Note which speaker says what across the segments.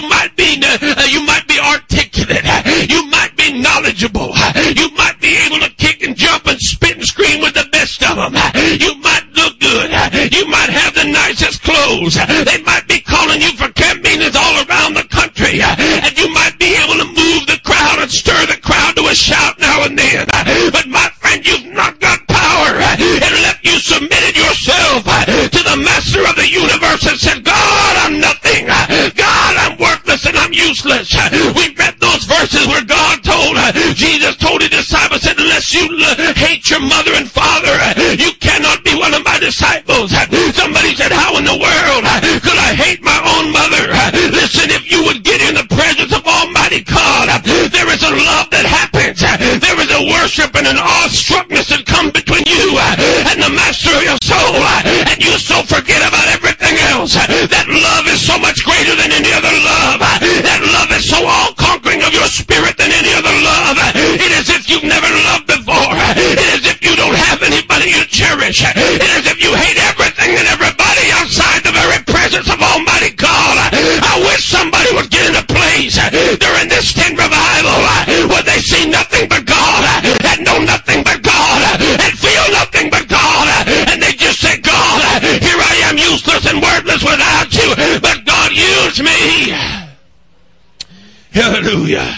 Speaker 1: You might be articulate. You might be knowledgeable. You might be able to kick and jump and spit and scream with the best of them. You might look good. You might have the nicest clothes. They might be calling you for camp meetings all around the country. And you might be able to move the crowd and stir the crowd to a shout now and then. But my friend, you've not got power unless you submitted yourself to the master of the universe and said, God, I'm nothing. God, I'm worthless and I'm useless. We read those verses where God told, Jesus told his disciples, said, unless you hate your mother and father, you cannot be one of my disciples. Somebody said, how in the world could I hate my own mother? Listen, if you would get in the presence of Almighty God, there is a love that happens. There is a worship and an awestruckness that comes between you and the master of your soul. And you so forget about everything else. That love is so much greater than any other love. That love is so all-conquering of your spirit than any other love. It is if you've never loved before. It is if you don't have anybody you cherish. It is if you hate everything and everybody outside the very presence of Almighty God. I wish somebody would get in a place during this tent revival where they see nothing but God and know nothing but God and feel nothing but God, and they just say, God, here I am useless and worthless without you, but God used me. Hallelujah.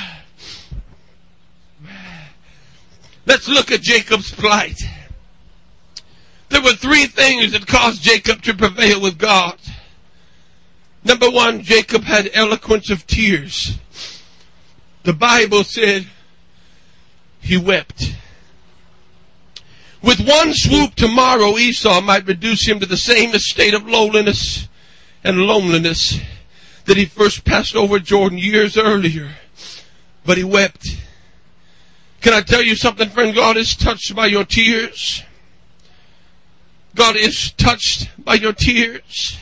Speaker 1: Let's look at Jacob's plight. There were three things that caused Jacob to prevail with God. Number one, Jacob had eloquence of tears. The Bible said he wept. With one swoop tomorrow, Esau might reduce him to the same estate of lowliness and loneliness that he first passed over Jordan years earlier. But he wept. Can I tell you something, friend? God is touched by your tears. God is touched by your tears.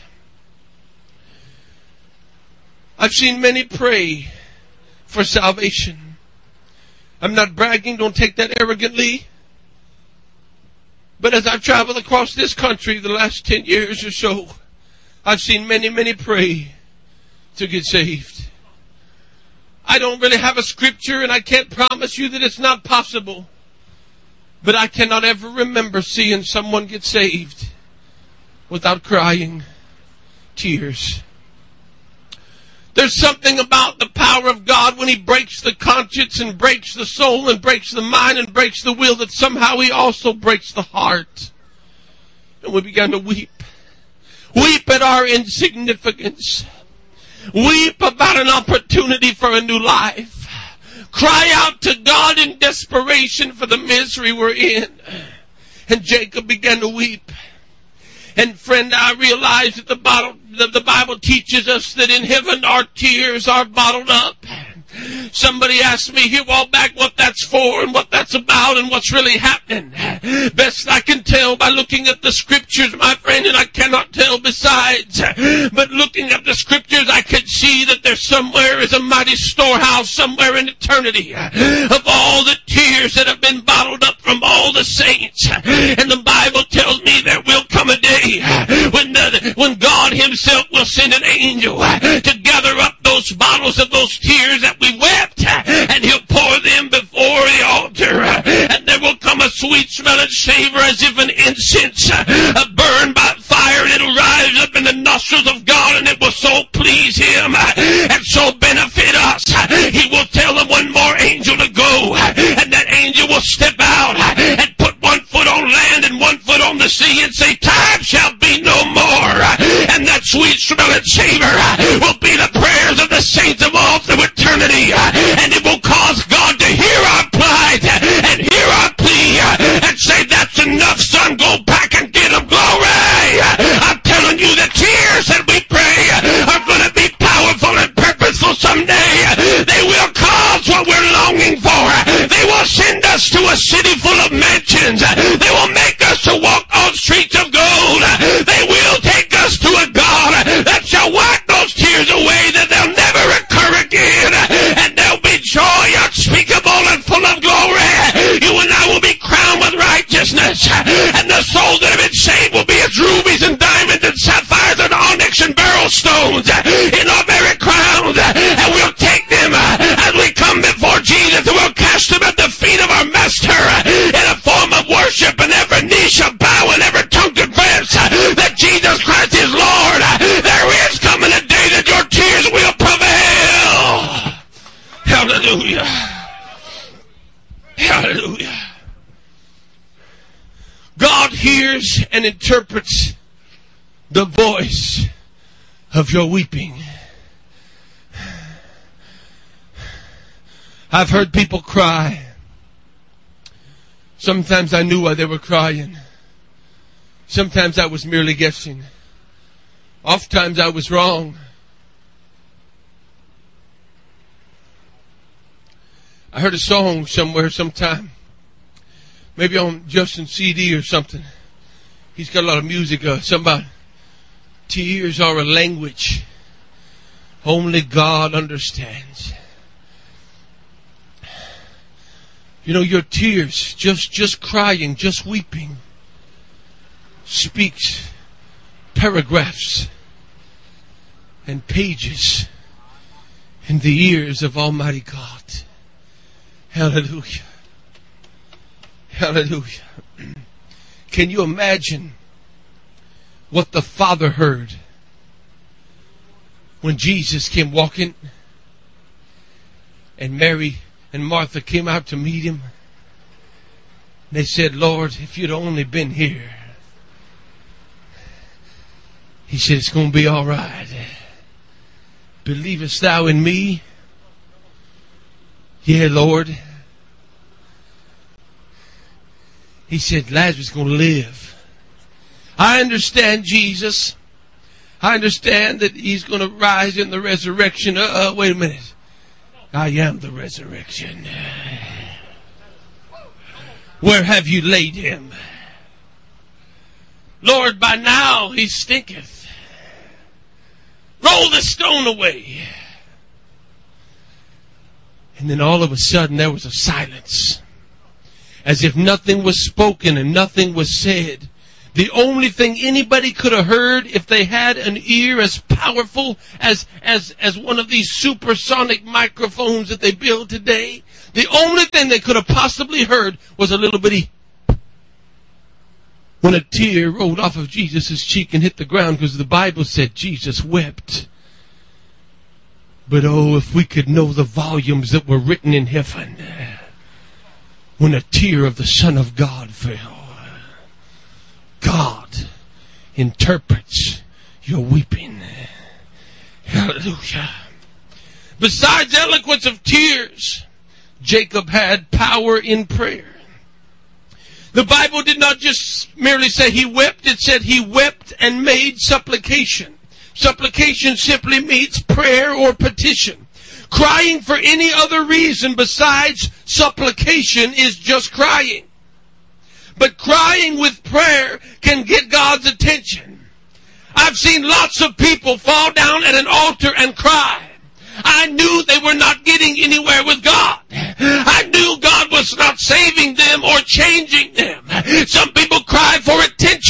Speaker 1: I've seen many pray for salvation. I'm not bragging, don't take that arrogantly. But as I've traveled across this country the last 10 years or so, I've seen many pray to get saved. I don't really have a scripture, and I can't promise you that it's not possible. But I cannot ever remember seeing someone get saved without crying tears. There's something about the power of God when He breaks the conscience and breaks the soul and breaks the mind and breaks the will, that somehow He also breaks the heart. And we began to weep. Weep at our insignificance. Weep about an opportunity for a new life. Cry out to God in desperation for the misery we're in. And Jacob began to weep. And friend, I realize that the Bible teaches us that in heaven our tears are bottled up. Somebody asked me here a while back what that's for and what that's about and what's really happening. Best I can tell by looking at the scriptures, my friend, and I cannot tell besides. But looking at the scriptures, I can see that there somewhere is a mighty storehouse somewhere in eternity of all the tears that have been bottled up from all the saints. And the Bible tells me there will come a day when God Himself will send an angel to gather up those bottles of those tears that we wept, and He'll pour them before the altar, and there will come a sweet smelling savor as if an incense burned by fire, and it'll rise up in the nostrils of God, and it will so please Him and so benefit us. He will tell them one more angel to go, and that angel will step out and put one foot on land and one foot on the sea and say, time shall be no more. And that sweet smelling savor will be the prayers of the saints of all through eternity, and it will cause God to hear our plight and hear our plea and say, that's enough, son, go back and get Him glory. I'm telling you, the tears that we pray are going to be powerful and purposeful someday. They will cause what we're longing for. They will send us to a city full of mansions. They will make us to walk on streets of gold. They will take us to a God that shall wipe the hears and interprets the voice of your weeping. I've heard people cry. Sometimes I knew why they were crying. Sometimes I was merely guessing. Oftentimes I was wrong. I heard a song somewhere sometime. Maybe on Justin's CD or something. He's got a lot of music. Something about tears are a language only God understands. You know, your tears, just crying, just weeping, speaks paragraphs and pages in the ears of Almighty God. Hallelujah. Hallelujah. Can you imagine what the Father heard when Jesus came walking and Mary and Martha came out to meet him? They said, Lord, if you'd only been here. He said, it's going to be all right. Believest thou in me? Yeah, Lord. He said, Lazarus is going to live. I understand, Jesus. I understand that he's going to rise in the resurrection. Wait a minute. I am the resurrection. Where have you laid him? Lord, by now he stinketh. Roll the stone away. And then all of a sudden there was a silence. As if nothing was spoken and nothing was said. The only thing anybody could have heard if they had an ear as powerful as one of these supersonic microphones that they build today, the only thing they could have possibly heard was a little bitty when a tear rolled off of Jesus' cheek and hit the ground, because the Bible said Jesus wept. But oh, if we could know the volumes that were written in heaven when a tear of the Son of God fell. God interprets your weeping. Hallelujah. Besides eloquence of tears, Jacob had power in prayer. The Bible did not just merely say he wept, it said he wept and made supplication. Supplication simply means prayer or petition. Crying for any other reason besides supplication is just crying. But crying with prayer can get God's attention. I've seen lots of people fall down at an altar and cry. I knew they were not getting anywhere with God. I knew God was not saving them or changing them. Some people cry for attention.